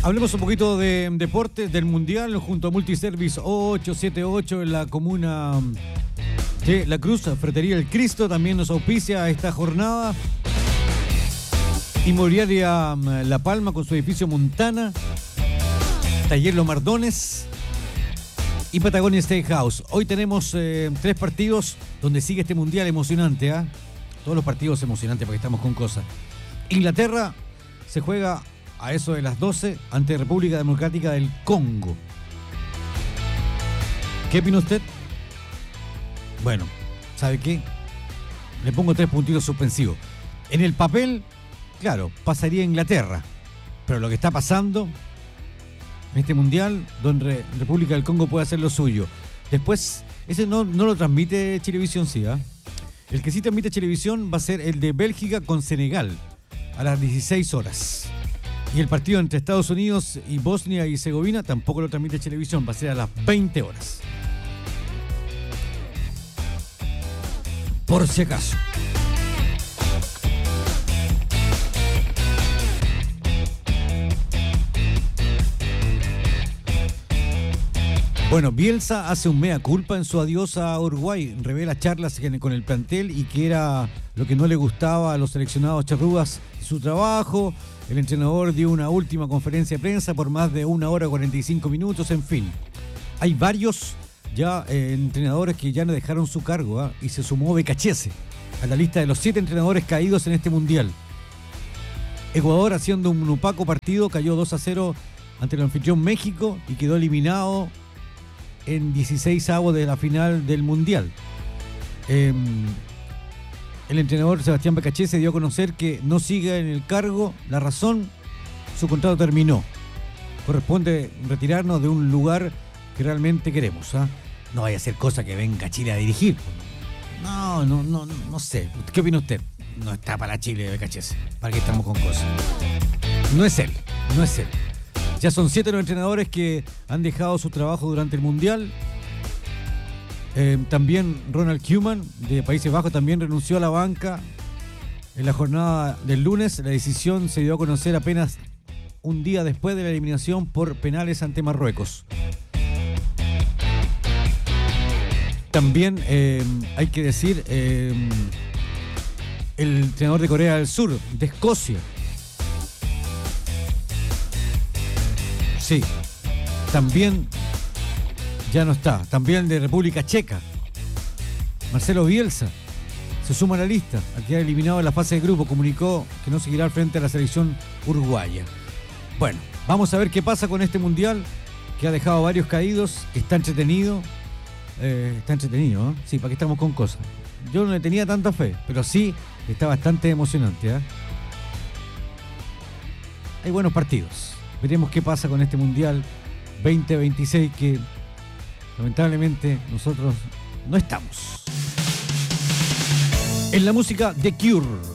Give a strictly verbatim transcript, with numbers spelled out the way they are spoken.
Hablemos un poquito de deportes del Mundial junto a Multiservice ochocientos setenta y ocho en la comuna de La Cruz. Ferretería El Cristo también nos auspicia esta jornada. Inmobiliaria La Palma con su edificio Montana. Taller Los Mardones y Patagonia Steakhouse. Hoy tenemos eh, tres partidos donde sigue este Mundial emocionante. ¿eh? Todos los partidos emocionantes porque estamos con cosas. Inglaterra se juega a eso de las doce ante República Democrática del Congo. ¿Qué opina usted? Bueno, ¿sabe qué? Le pongo tres puntitos suspensivos. En el papel, claro, pasaría Inglaterra. Pero lo que está pasando en este Mundial, donde República del Congo puede hacer lo suyo. Después, ese no, no lo transmite Chilevisión, sí, ¿eh? El que sí transmite Chilevisión va a ser el de Bélgica con Senegal a las dieciséis horas. Y el partido entre Estados Unidos y Bosnia y Herzegovina tampoco lo transmite Chilevisión, va a ser a las veinte horas. Por si acaso. Bueno, Bielsa hace un mea culpa en su adiós a Uruguay. Revela charlas con el plantel y que era lo que no le gustaba a los seleccionados charrúas su trabajo. El entrenador dio una última conferencia de prensa por más de una hora cuarenta y cinco minutos, en fin. Hay varios ya eh, entrenadores que ya no dejaron su cargo ¿eh? y se sumó Becachese a la lista de los siete entrenadores caídos en este Mundial. Ecuador, haciendo un opaco partido, cayó dos a cero ante el anfitrión México y quedó eliminado en dieciséis avos de la final del Mundial. Eh, el entrenador Sebastián Becachese dio a conocer que no sigue en el cargo. La razón, su contrato terminó. Corresponde retirarnos de un lugar que realmente queremos. ¿eh? No vaya a ser cosa que venga Chile a dirigir. No, no, no, no sé. ¿Qué opina usted? No está para Chile Becachese. ¿Para qué estamos con cosas? No es él, no es él. Ya son siete los entrenadores que han dejado su trabajo durante el Mundial. Eh, también Ronald Koeman, de Países Bajos, también renunció a la banca en la jornada del lunes. La decisión se dio a conocer apenas un día después de la eliminación por penales ante Marruecos. También eh, hay que decir eh, el entrenador de Corea del Sur, de Escocia. Sí, también ya no está. También de República Checa, Marcelo Bielsa, se suma a la lista. Al quedar eliminado en la fase de grupo, comunicó que no seguirá al frente de la selección uruguaya. Bueno, vamos a ver qué pasa con este Mundial, que ha dejado varios caídos, que está entretenido. Eh, está entretenido, ¿eh? Sí, para que estamos con cosas. Yo no le tenía tanta fe, pero sí está bastante emocionante. ¿eh? Hay buenos partidos. Veremos qué pasa con este Mundial veinte veintiséis que lamentablemente nosotros no estamos. En la música The Cure.